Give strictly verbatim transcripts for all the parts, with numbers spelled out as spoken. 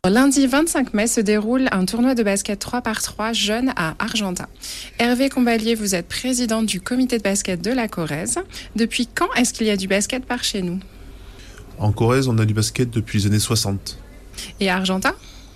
Lundi vingt-cinq mai se déroule un tournoi de basket trois par trois jeunes à Argentat. Hervé Combalier, vous êtes président du comité de basket de la Corrèze. Depuis quand est-ce qu'il y a du basket par chez nous ? En Corrèze, on a du basket depuis les années soixante. Et à Argentat ?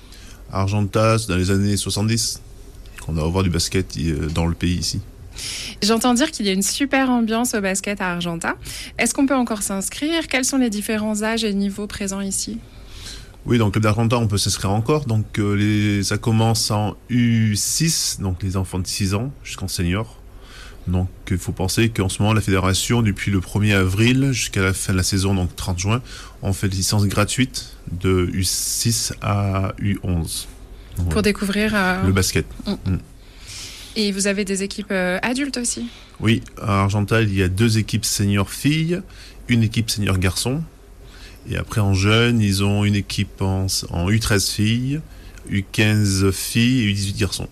À Argentat, c'est dans les années soixante-dix qu'on va avoir du basket dans le pays ici. J'entends dire qu'il y a une super ambiance au basket à Argentat. Est-ce qu'on peut encore s'inscrire ? Quels sont les différents âges et niveaux présents ici ? Oui, dans le club d'Argentat, on peut s'inscrire encore. Donc, euh, les, ça commence en U six, donc les enfants de six ans, jusqu'en senior. Donc, il faut penser qu'en ce moment, la fédération, depuis le premier avril jusqu'à la fin de la saison, donc trente juin, on fait des licences gratuites de U six à U onze. Donc, pour voilà. découvrir euh... le basket. Mmh. Mmh. Et vous avez des équipes euh, adultes aussi ? Oui, à Argentat, il y a deux équipes senior filles, une équipe senior garçon. Et après, en jeunes, ils ont une équipe en, en U treize filles, U quinze filles et U dix-huit garçons.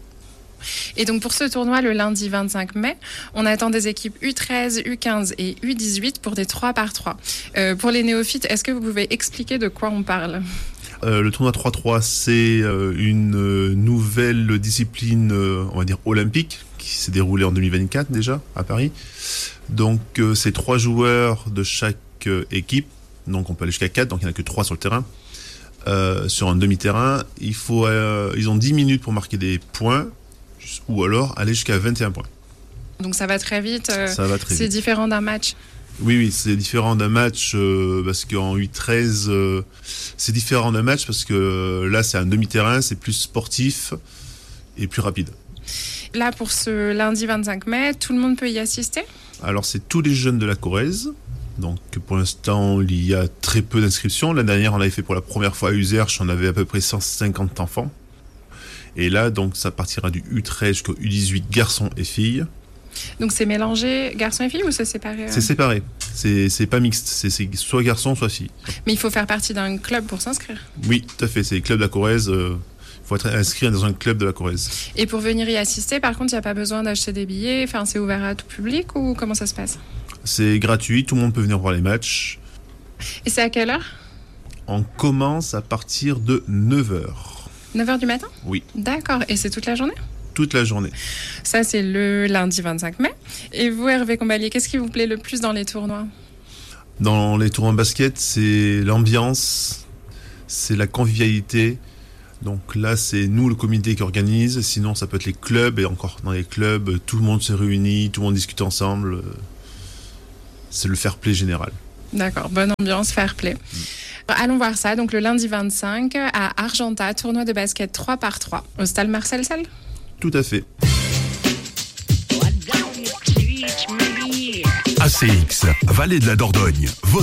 Et donc pour ce tournoi, le lundi vingt-cinq mai, on attend des équipes U treize, U quinze et U dix-huit pour des trois par trois. Euh, pour les néophytes, est-ce que vous pouvez expliquer de quoi on parle ? Euh, le tournoi trois trois, c'est euh, une euh, nouvelle discipline, euh, on va dire olympique, qui s'est déroulée en deux mille vingt-quatre déjà à Paris. Donc euh, c'est trois joueurs de chaque euh, équipe, donc on peut aller jusqu'à quatre, donc il n'y en a que trois sur le terrain. Euh, sur un demi-terrain, il faut, euh, ils ont dix minutes pour marquer des points, ou alors aller jusqu'à vingt et un points. Donc ça va très vite, euh, ça va très c'est vite. Différent d'un match. Oui, oui, c'est différent d'un match euh, parce qu'en U treize, euh, c'est différent d'un match parce que euh, là, c'est un demi-terrain, c'est plus sportif et plus rapide. Là, pour ce lundi vingt-cinq mai, tout le monde peut y assister ? Alors, c'est tous les jeunes de la Corrèze. Donc, pour l'instant, il y a très peu d'inscriptions. L'année dernière, on l'avait fait pour la première fois à Uzerche, on avait à peu près cent cinquante enfants. Et là, donc, ça partira du U treize jusqu'au U dix-huit, garçons et filles. Donc c'est mélangé garçons et filles ou c'est séparé ? C'est séparé, c'est, c'est pas mixte, c'est, c'est soit garçon soit fille. Mais il faut faire partie d'un club pour s'inscrire ? Oui, tout à fait, c'est les clubs de la Corrèze, il euh, faut être inscrit dans un club de la Corrèze. Et pour venir y assister, par contre, il n'y a pas besoin d'acheter des billets, enfin, c'est ouvert à tout public ou comment ça se passe ? C'est gratuit, tout le monde peut venir voir les matchs. Et c'est à quelle heure ? On commence à partir de neuf heures. neuf heures du matin ? Oui. D'accord, et c'est toute la journée ? Toute la journée. Ça, c'est le lundi vingt-cinq mai. Et vous, Hervé Combalier, qu'est-ce qui vous plaît le plus dans les tournois ? Dans les tournois de basket, c'est l'ambiance, c'est la convivialité. Donc là, c'est nous, le comité, qui organise. Sinon, ça peut être les clubs. Et encore, dans les clubs, tout le monde se réunit, tout le monde discute ensemble. C'est le fair play général. D'accord, bonne ambiance, fair play. Mmh. Allons voir ça. Donc le lundi vingt-cinq à Argentat, tournoi de basket trois par trois. Au stade Marcel Sall ? Tout à fait. A C X, Vallée de la Dordogne.